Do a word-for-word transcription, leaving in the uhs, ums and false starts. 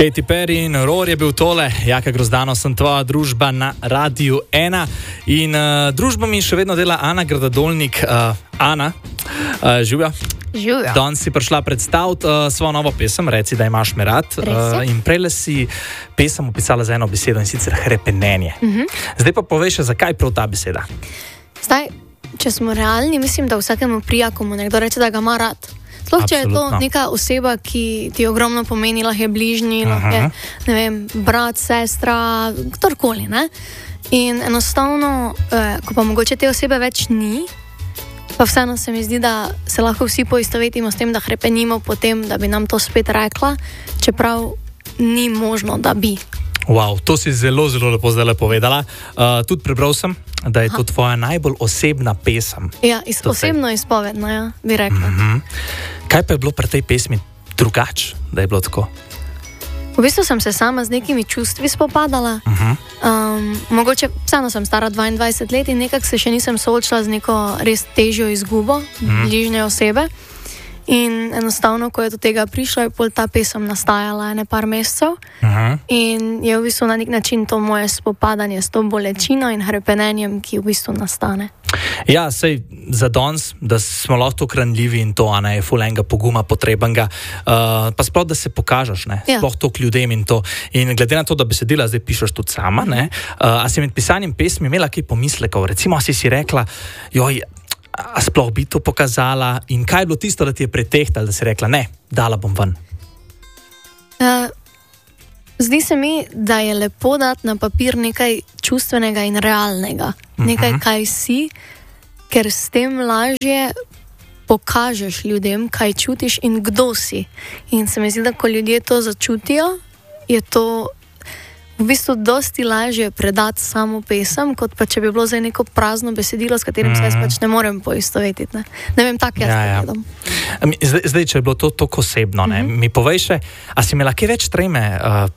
Katy Perry in Roar je bil tole, Jaka Grozdano, sem tvoja družba na Radiu ena in uh, družba mi še vedno dela Ana Gradadolnik. Uh, Ana, uh, živja. Živja. Danes si prišla predstaviti uh, svojo novo pesem, Reci, da imaš me rad. Uh, in prejle si pesem opisala za eno besedo in sicer hrepenenje. Uh-huh. Zdaj pa povej še, zakaj prav ta beseda? Zdaj, če smo realni, mislim, da vsakemu prija, ko mu nekdo reče, da ga ima rad. Sploh, če je to neka oseba, ki ti ogromno pomeni, lahko je bližnji, lahko je, ne vem, brat, sestra, kdorkoli, ne? In enostavno, eh, ko pa mogoče te osebe več ni, pa vseeno se mi zdi, da se lahko vsi poistovetimo s tem, da hrepenimo po tem, da bi nam to spet rekla, čeprav ni možno, da bi. Wow, to si zelo, zelo lepo zdaj povedala. Uh, tudi prebral sem, da je Aha. to tvoja najbolj osebna pesem. Ja, iz, osebno izpovedna, ja, bi rekla. Mm-hmm. Kaj pa je bilo pri tej pesmi drugače, da je bilo tako? V bistvu sem se sama z nekimi čustvi spopadala. Uh-huh. Um, mogoče, vseeno sem stara dvaindvajset let in nekako se še nisem soočila z neko res težjo izgubo uh-huh. bližnje osebe. In enostavno, ko je do tega prišlo, je pol ta pesem nastajala ene par mesecev. Uh-huh. In je v bistvu na nek način to moje spopadanje s to bolečino in hrepenenjem, ki v bistvu nastane. Ja, sej za danes, da smo lahko kranljivi in to, a ne, je ful enega poguma potrebenega, uh, pa sploh, da se pokažeš, ne, ja. Sploh to k ljudem in to. In glede na to, da besedila zdaj pišeš tudi sama, ne, uh, a si med pisanjem pesmi imela kaj pomislekov? Recimo, a si si rekla, joj, a sploh bi to pokazala in kaj je bilo tisto, da ti je pretehtalo, da si rekla, ne, dala bom ven? Uh, zdi se mi, da je lepo dati na papir nekaj čustvenega in realnega. Uh-huh. Nekaj, kaj si, ker s tem lažje pokažeš ljudem, kaj čutiš in kdo si. In se mi zdi, da ko ljudje to začutijo, je to v bistvu dosti lažje predati samo pesem, kot pa če bi bilo zdaj neko prazno besedilo, s katerim mm-hmm. se jaz pač ne morem poistovetiti. Ne, ne vem, tak jaz ja, ja. gledam. Zdaj, zdaj, če je bilo to tako osebno, ne, mm-hmm. mi povej še, a si imela kaj več treme uh,